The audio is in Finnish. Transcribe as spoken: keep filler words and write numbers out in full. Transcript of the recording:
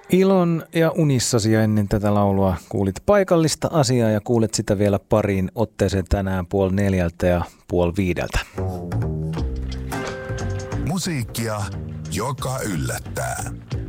Ilon ja unissasi ja ennen tätä laulua kuulit paikallista asiaa ja kuulet sitä vielä pariin otteeseen tänään puoli neljältä ja puoli viideltä. Musiikkia, joka yllättää.